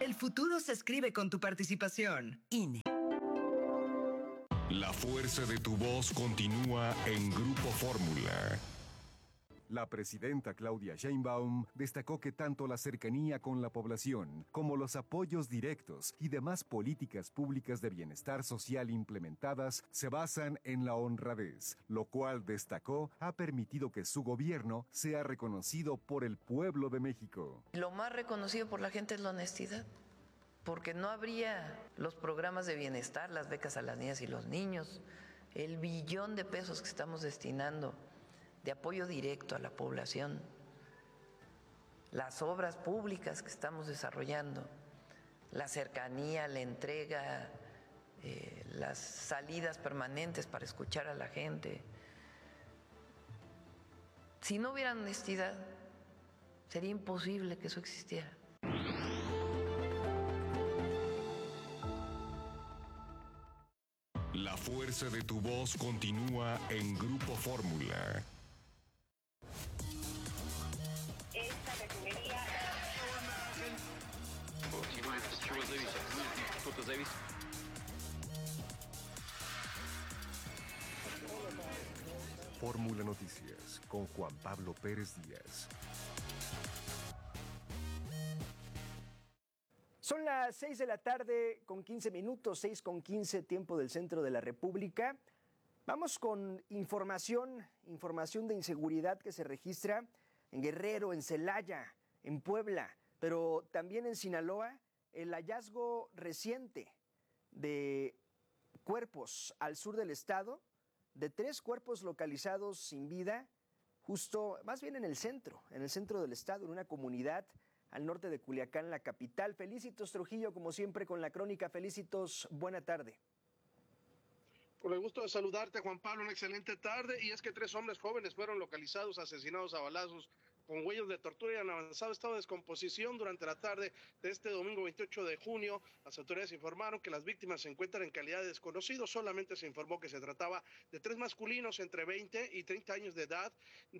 El futuro se escribe con tu participación. INE. La fuerza de tu voz continúa en Grupo Fórmula. La presidenta Claudia Sheinbaum destacó que tanto la cercanía con la población como los apoyos directos y demás políticas públicas de bienestar social implementadas se basan en la honradez, lo cual, destacó, ha permitido que su gobierno sea reconocido por el pueblo de México. Lo más reconocido por la gente es la honestidad, porque no habría los programas de bienestar, las becas a las niñas y los niños, el billón de pesos que estamos destinando de apoyo directo a la población, las obras públicas que estamos desarrollando, la cercanía, la entrega, las salidas permanentes para escuchar a la gente. Si no hubiera honestidad, sería imposible que eso existiera. La fuerza de tu voz continúa en Grupo Fórmula. Esta refinería. Fórmula Noticias con Juan Pablo Pérez Díaz. Son las 6 de la tarde con 15 minutos, 6:15 tiempo del centro de la República. Vamos con información de inseguridad que se registra en Guerrero, en Celaya, en Puebla, pero también en Sinaloa, el hallazgo reciente de cuerpos al sur del estado, de 3 cuerpos localizados sin vida, justo, más bien en el centro del estado, en una comunidad al norte de Culiacán, la capital. Felicitos Trujillo, como siempre, con la crónica. Felicitos, buena tarde. Con el gusto de saludarte, Juan Pablo, una excelente tarde. Y es que 3 hombres jóvenes fueron localizados, asesinados a balazos, con huellas de tortura y en avanzado estado de descomposición durante la tarde de este domingo 28 de junio. Las autoridades informaron que las víctimas se encuentran en calidad de desconocidos. Solamente se informó que se trataba de 3 masculinos entre 20 y 30 años de edad,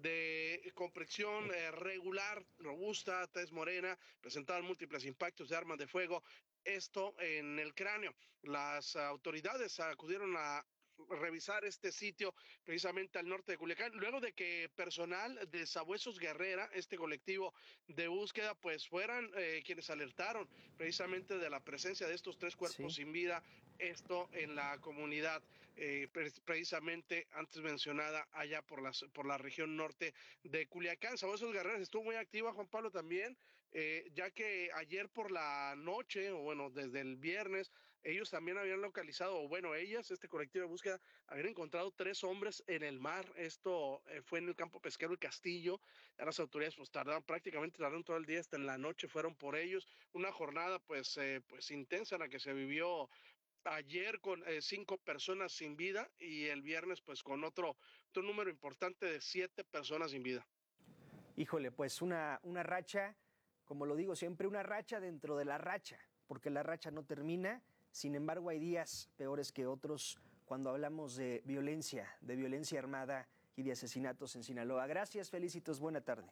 de complexión regular, robusta, tez morena, presentaban múltiples impactos de armas de fuego. Esto en el cráneo. Las autoridades acudieron a revisar este sitio precisamente al norte de Culiacán, luego de que personal de Sabuesos Guerrera, este colectivo de búsqueda, pues fueran quienes alertaron precisamente de la presencia de estos 3 cuerpos sin vida, esto en la comunidad precisamente antes mencionada allá por la región norte de Culiacán. Sabuesos Guerrera estuvo muy activa, Juan Pablo, también, ya que ayer por la noche, o bueno, desde el viernes, ellos también habían localizado, o bueno, ellas, este colectivo de búsqueda, habían encontrado 3 hombres en el mar. Esto fue en el campo pesquero El Castillo. Ya las autoridades pues tardaron todo el día, hasta en la noche fueron por ellos. Una jornada pues intensa en la que se vivió ayer con 5 personas sin vida y el viernes pues con otro número importante de 7 personas sin vida. Híjole, pues una racha, como lo digo siempre, una racha dentro de la racha, porque la racha no termina. Sin embargo, hay días peores que otros cuando hablamos de violencia armada y de asesinatos en Sinaloa. Gracias, Felicitos, buena tarde.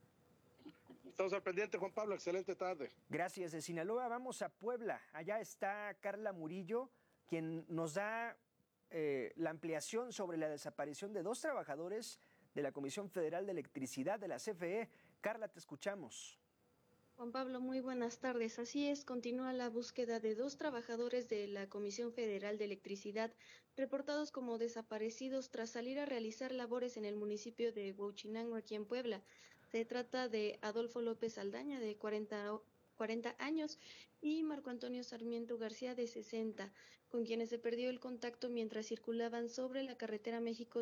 Estamos al pendiente, Juan Pablo, excelente tarde. Gracias. De Sinaloa vamos a Puebla. Allá está Carla Murillo, quien nos da la ampliación sobre la desaparición de 2 trabajadores de la Comisión Federal de Electricidad de la CFE. Carla, te escuchamos. Juan Pablo, muy buenas tardes. Así es, continúa la búsqueda de 2 trabajadores de la Comisión Federal de Electricidad reportados como desaparecidos tras salir a realizar labores en el municipio de Huauchinango, aquí en Puebla. Se trata de Adolfo López Aldaña, de 40 años, y Marco Antonio Sarmiento García, de 60, con quienes se perdió el contacto mientras circulaban sobre la carretera México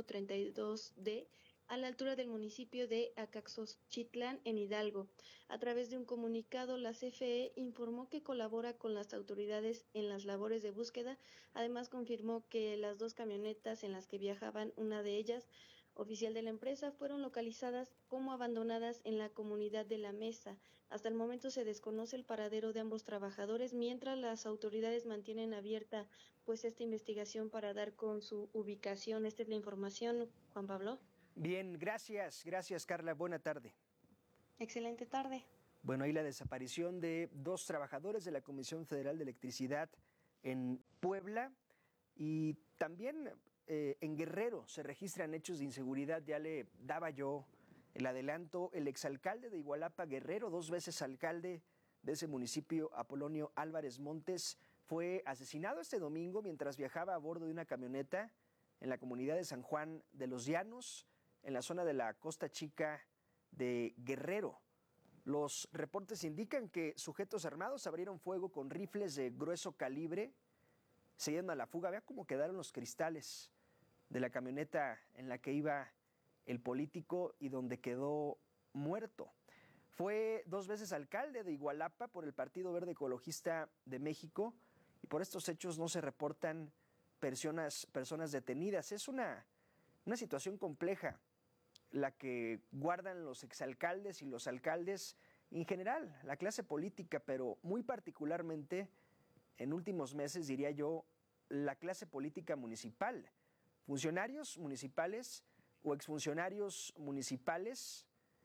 132D, a la altura del municipio de Acaxochitlán, en Hidalgo. A través de un comunicado, la CFE informó que colabora con las autoridades en las labores de búsqueda. Además, confirmó que las 2 camionetas en las que viajaban, una de ellas, oficial de la empresa, fueron localizadas como abandonadas en la comunidad de La Mesa. Hasta el momento se desconoce el paradero de ambos trabajadores, mientras las autoridades mantienen abierta pues esta investigación para dar con su ubicación. Esta es la información, Juan Pablo. Bien, gracias Carla, buena tarde. Excelente tarde. Bueno, ahí la desaparición de 2 trabajadores de la Comisión Federal de Electricidad en Puebla y también en Guerrero se registran hechos de inseguridad. Ya le daba yo el adelanto. El exalcalde de Igualapa, Guerrero, 2 veces alcalde de ese municipio, Apolonio Álvarez Montes, fue asesinado este domingo mientras viajaba a bordo de una camioneta en la comunidad de San Juan de los Llanos, en la zona de la Costa Chica de Guerrero. Los reportes indican que sujetos armados abrieron fuego con rifles de grueso calibre, se dieron a la fuga. Vea cómo quedaron los cristales de la camioneta en la que iba el político y donde quedó muerto. Fue 2 veces alcalde de Igualapa por el Partido Verde Ecologista de México y por estos hechos no se reportan personas detenidas. Es una situación compleja la que guardan los exalcaldes y los alcaldes en general, la clase política, pero muy particularmente en últimos meses, diría yo, la clase política municipal. Funcionarios municipales o exfuncionarios municipales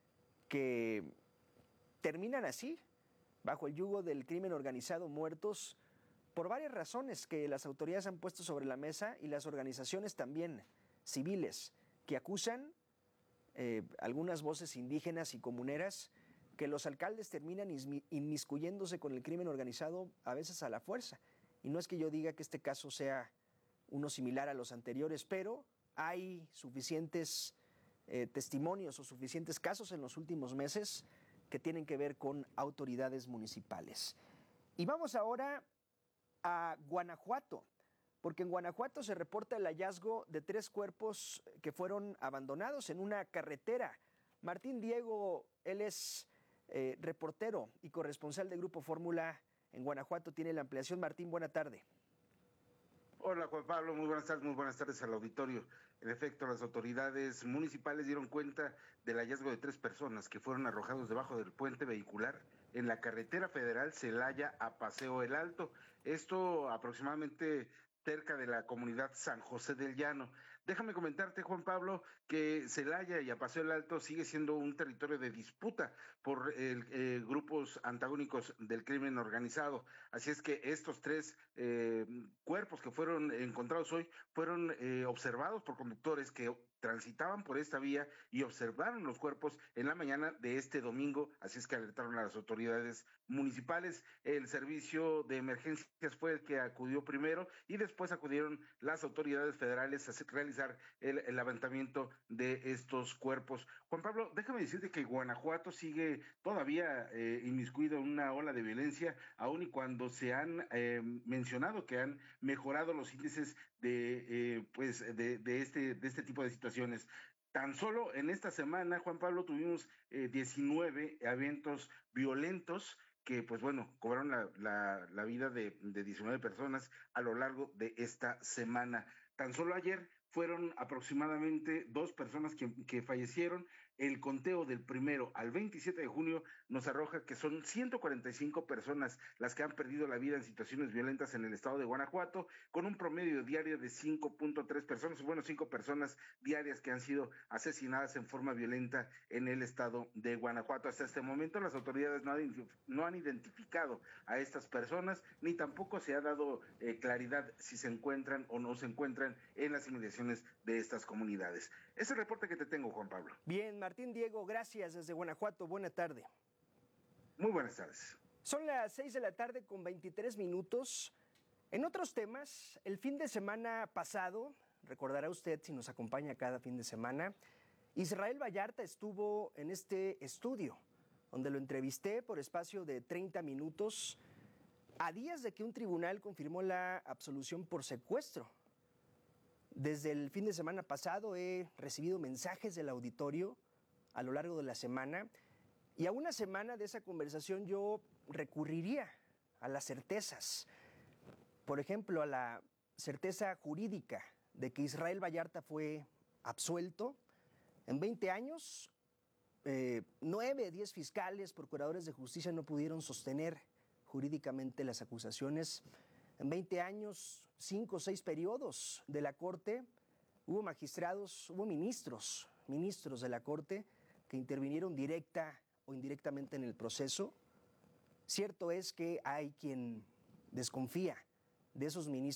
que terminan así, bajo el yugo del crimen organizado, muertos por varias razones que las autoridades han puesto sobre la mesa y las organizaciones también civiles que acusan algunas voces indígenas y comuneras que los alcaldes terminan inmiscuyéndose con el crimen organizado a veces a la fuerza. Y no es que yo diga que este caso sea uno similar a los anteriores, pero hay suficientes testimonios o suficientes casos en los últimos meses que tienen que ver con autoridades municipales. Y vamos ahora a Guanajuato, porque en Guanajuato se reporta el hallazgo de 3 cuerpos que fueron abandonados en una carretera. Martín Diego, él es reportero y corresponsal de Grupo Fórmula en Guanajuato, tiene la ampliación. Martín, buena tarde. Hola Juan Pablo, muy buenas tardes al auditorio. En efecto, las autoridades municipales dieron cuenta del hallazgo de 3 personas que fueron arrojados debajo del puente vehicular en la carretera federal Celaya a Paseo El Alto. Esto aproximadamente cerca de la comunidad San José del Llano. Déjame comentarte, Juan Pablo, que Celaya y a Paseo El Alto sigue siendo un territorio de disputa por grupos antagónicos del crimen organizado. Así es que estos 3 cuerpos que fueron encontrados hoy fueron observados por conductores que transitaban por esta vía y observaron los cuerpos en la mañana de este domingo, así es que alertaron a las autoridades municipales. El servicio de emergencias fue el que acudió primero y después acudieron las autoridades federales a realizar el levantamiento de estos cuerpos. Juan Pablo, déjame decirte que Guanajuato sigue todavía inmiscuido en una ola de violencia, aun y cuando se han mencionado que han mejorado los índices de este tipo de situaciones. Tan solo en esta semana, Juan Pablo, tuvimos 19 eventos violentos que, pues bueno, cobraron la vida de 19 personas a lo largo de esta semana. Tan solo ayer fueron aproximadamente 2 personas que fallecieron. El conteo del 1 al 27 de junio nos arroja que son 145 personas las que han perdido la vida en situaciones violentas en el estado de Guanajuato, con un promedio diario de 5.3 personas, bueno, 5 personas diarias que han sido asesinadas en forma violenta en el estado de Guanajuato. Hasta este momento las autoridades no han identificado a estas personas, ni tampoco se ha dado claridad si se encuentran o no se encuentran en las inmediaciones de estas comunidades. Es el reporte que te tengo, Juan Pablo. Bien, Martín Diego, gracias desde Guanajuato. Buena tarde. Muy buenas tardes. Son las 6 de la tarde con 23 minutos. En otros temas, el fin de semana pasado, recordará usted si nos acompaña cada fin de semana, Israel Vallarta estuvo en este estudio, donde lo entrevisté por espacio de 30 minutos, a días de que un tribunal confirmó la absolución por secuestro. Desde el fin de semana pasado he recibido mensajes del auditorio a lo largo de la semana y a una semana de esa conversación yo recurriría a las certezas. Por ejemplo, a la certeza jurídica de que Israel Vallarta fue absuelto. En 20 años, 9, 10 fiscales, procuradores de justicia no pudieron sostener jurídicamente las acusaciones. En 20 años, 5 o 6 periodos de la Corte, hubo ministros de la Corte que intervinieron directa o indirectamente en el proceso. Cierto es que hay quien desconfía de esos ministros